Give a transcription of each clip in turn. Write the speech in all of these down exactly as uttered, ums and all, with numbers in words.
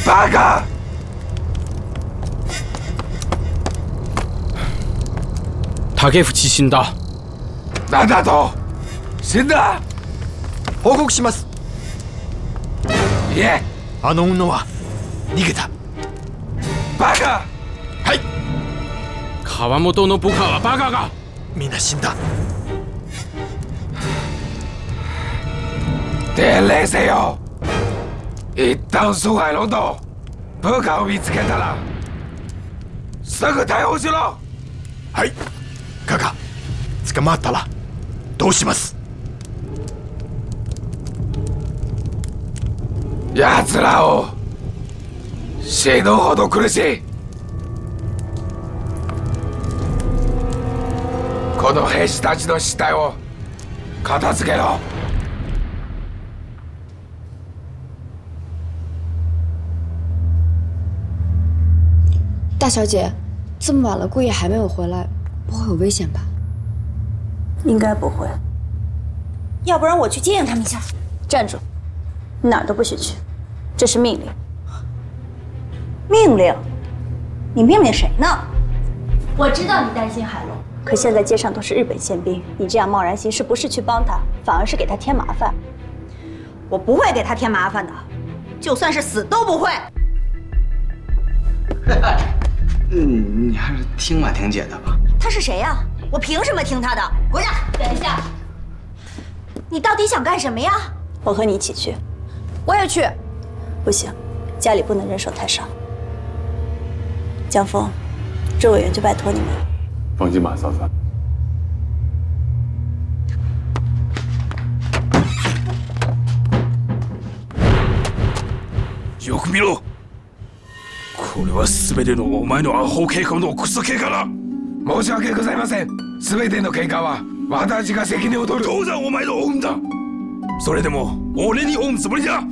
バカ！ 竹淵死んだ。 なんだと？死んだ？ 報告します。 いえ、 あの女は逃げた。 バカ！ はい。 川本の部下はバカが。 みんな死んだ。 伝令せよ。一旦疎外のと部下を見つけたらすぐ逮捕しろ。 はい。カカ、捕まったらどうします？ 奴らを死ぬほど苦しい。この兵士たちの死体を片付けろ。 大小姐，这么晚了，顾夜还没有回来，不会有危险吧？ 应该不会。要不然我去接应他们一下。站住！哪儿都不许去，这是命令。命令？你命令谁呢？我知道你担心海龙，可现在街上都是日本宪兵，你这样贸然行事，不是去帮他，反而是给他添麻烦。我不会给他添麻烦的，就算是死都不会。 嗯，你还是听婉婷姐的吧。 他是谁呀？我凭什么听他的？滚下！等一下，你到底想干什么呀？我和你一起去。我也去。不行，家里不能人手太少。江峰，周委员就拜托你们了。 放心吧，嫂子。 よく見ろ。これは全てのお前のアホ計画のクソ計画だ。申し訳ございません。全ての計画は私が責任を取る。当然お前の負うんだ。それでも俺に負うつもりだ。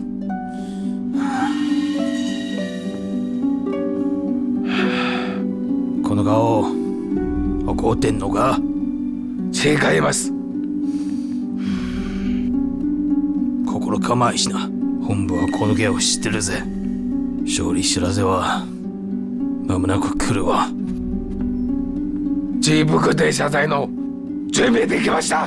この顔怒ってんのか？違います。心構えしな。本部はこの芸を知ってるぜ。勝利知らせは間もなく来るわ。自腹で謝罪の準備できました。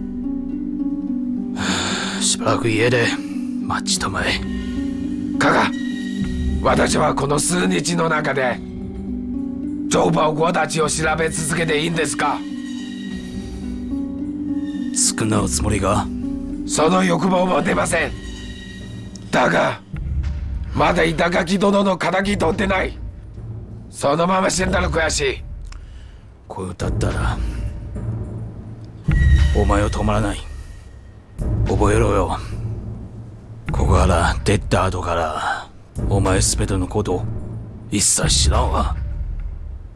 しばらく家で待ちたまえ。カカ、私はこの数日の中で情報子たちを調べ続けていいんですか？償うつもりが？その欲望も出ません。だがまだ板垣殿の敵取ってない。そのまま死んだら悔しい。こう歌ったらお前を止まらない。覚えろよ。ここから出た後からお前すべてのこと一切知らんわ。